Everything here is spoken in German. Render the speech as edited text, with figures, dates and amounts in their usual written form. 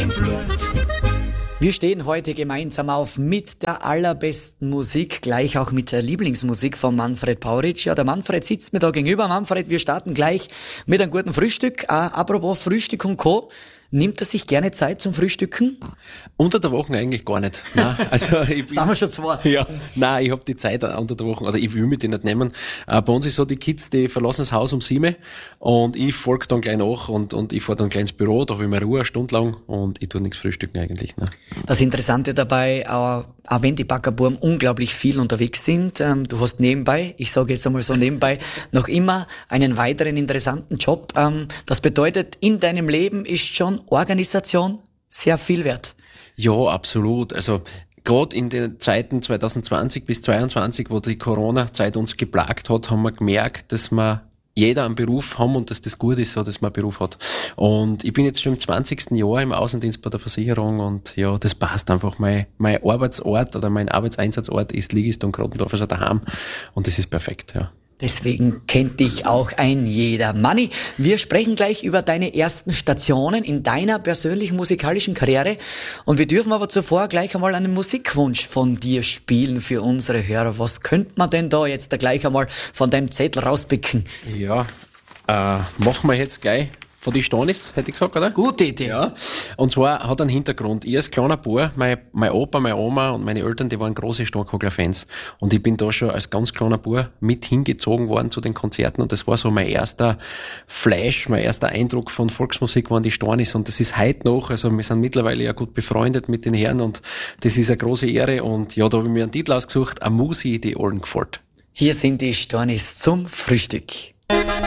im Blut. Wir stehen heute gemeinsam auf mit der allerbesten Musik, gleich auch mit der Lieblingsmusik von Manfred Pauritsch. Ja, der Manfred sitzt mir da gegenüber. Manfred, wir starten gleich mit einem guten Frühstück. Apropos Frühstück und Co. Nimmt er sich gerne Zeit zum Frühstücken? Unter der Woche eigentlich gar nicht. Nein, also Sind wir schon zwei? Ja, nein, ich habe die Zeit unter der Woche, oder ich will mit denen nicht nehmen. Bei uns ist so, die Kids, die verlassen das Haus um 7 und ich folge dann gleich nach und ich fahre dann gleich ins Büro, da habe ich mir Ruhe eine Stunde lang und ich tue nichts frühstücken eigentlich. Ne. Das Interessante dabei, auch wenn die Backerbuben unglaublich viel unterwegs sind, du hast nebenbei, ich sage jetzt einmal so nebenbei, noch immer einen weiteren interessanten Job. Das bedeutet, in deinem Leben ist schon Organisation sehr viel wert. Ja, absolut. Also gerade in den Zeiten 2020 bis 2022, wo die Corona-Zeit uns geplagt hat, haben wir gemerkt, dass wir jeder einen Beruf haben und dass das gut ist, so dass man einen Beruf hat. Und ich bin jetzt schon im 20. Jahr im Außendienst bei der Versicherung und ja, das passt einfach. Mein Arbeitsort oder mein Arbeitseinsatzort ist Ligist und Krottendorf, also daheim. Und das ist perfekt, ja. Deswegen kennt dich auch ein jeder. Manni, wir sprechen gleich über deine ersten Stationen in deiner persönlichen musikalischen Karriere. Und wir dürfen aber zuvor gleich einmal einen Musikwunsch von dir spielen für unsere Hörer. Was könnte man denn da jetzt gleich einmal von deinem Zettel rauspicken? Ja, machen wir jetzt gleich von die Stonis, hätte ich gesagt, oder? Gute Idee. Ja. Und zwar hat einen Hintergrund. Ich als kleiner Bub, mein Opa, meine Oma und meine Eltern, die waren große Steinkogler-Fans. Und ich bin da schon als ganz kleiner Bub mit hingezogen worden zu den Konzerten. Und das war so mein erster Flash, mein erster Eindruck von Volksmusik waren die Stonis. Und das ist heute noch, also wir sind mittlerweile ja gut befreundet mit den Herren und das ist eine große Ehre. Und ja, da habe ich mir einen Titel ausgesucht, eine Musi, die allen gefällt. Hier sind die Stonis zum Frühstück.